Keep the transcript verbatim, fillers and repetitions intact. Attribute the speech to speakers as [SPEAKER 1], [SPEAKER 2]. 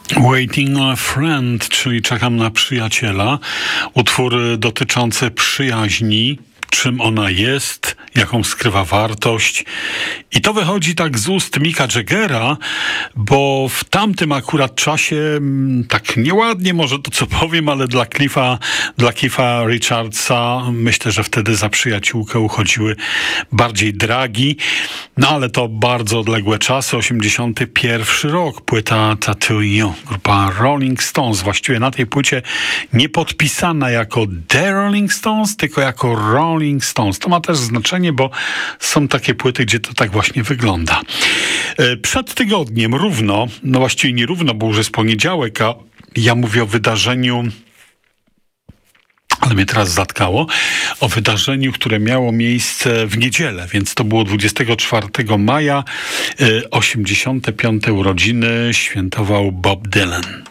[SPEAKER 1] Waiting on a Friend, czyli Czekam na przyjaciela. Utwór dotyczący przyjaźni, czym ona jest, jaką skrywa wartość. I to wychodzi tak z ust Micka Jaggera, bo w tamtym akurat czasie, tak nieładnie może to co powiem, ale dla Cliffa, dla Cliffa Richardsa myślę, że wtedy za przyjaciółkę uchodziły bardziej dragi. No ale to bardzo odległe czasy, osiemdziesiąty pierwszy rok, płyta Tattoo You, grupa Rolling Stones. Właściwie na tej płycie nie podpisana jako The Rolling Stones, tylko jako Rolling Stones. To ma też znaczenie, bo są takie płyty, gdzie to tak właśnie wygląda. Przed tygodniem równo, no właściwie nie równo, bo już jest poniedziałek, a ja mówię o wydarzeniu, ale mnie teraz zatkało, o wydarzeniu, które miało miejsce w niedzielę, więc to było dwudziestego czwartego maja, osiemdziesiąte piąte urodziny świętował Bob Dylan.